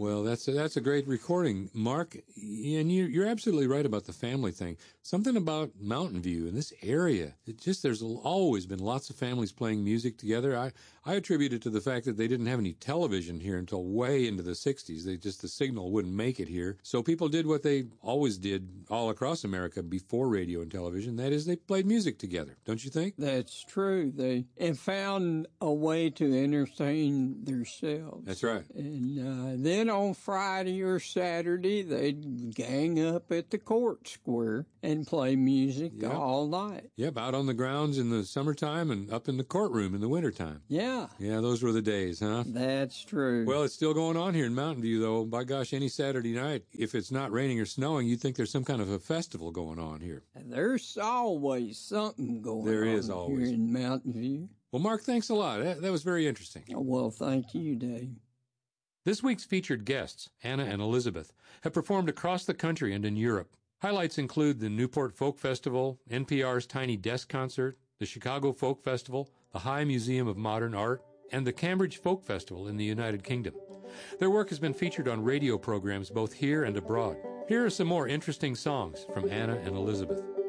Well, that's a great recording, Mark. And you're absolutely right about the family thing. Something about Mountain View in this area, there's always been lots of families playing music together. I attribute it to the fact that they didn't have any television here until way into the 60s. The signal wouldn't make it here. So people did what they always did all across America before radio and television. That is, they played music together. Don't you think? That's true. They found a way to entertain themselves. That's right. And then on Friday or Saturday, they'd gang up at the court square and play music all night. Yep, out on the grounds in the summertime and up in the courtroom in the wintertime. Yeah. Yeah, those were the days, huh? That's true. Well, it's still going on here in Mountain View, though. By gosh, any Saturday night, if it's not raining or snowing, you'd think there's some kind of a festival going on here. There's always something going on. There is always. Here in Mountain View. Well, Mark, thanks a lot. That was very interesting. Well, thank you, Dave. This week's featured guests, Anna and Elizabeth, have performed across the country and in Europe. Highlights include the Newport Folk Festival, NPR's Tiny Desk Concert, the Chicago Folk Festival, the High Museum of Modern Art, and the Cambridge Folk Festival in the United Kingdom. Their work has been featured on radio programs both here and abroad. Here are some more interesting songs from Anna and Elizabeth.